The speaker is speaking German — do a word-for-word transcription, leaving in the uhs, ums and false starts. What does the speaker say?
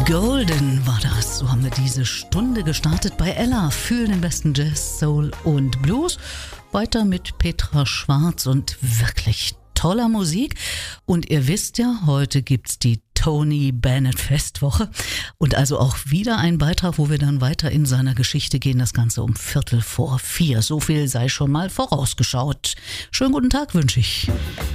Golden war das. So haben wir diese Stunde gestartet bei Ella. Fühlen den besten Jazz, Soul und Blues. Weiter mit Petra Schwarz und wirklich toller Musik. Und ihr wisst ja, heute gibt's die Tony Bennett Festwoche und also auch wieder ein Beitrag, wo wir dann weiter in seiner Geschichte gehen. Das Ganze um Viertel vor vier. So viel sei schon mal vorausgeschaut. Schönen guten Tag wünsche ich.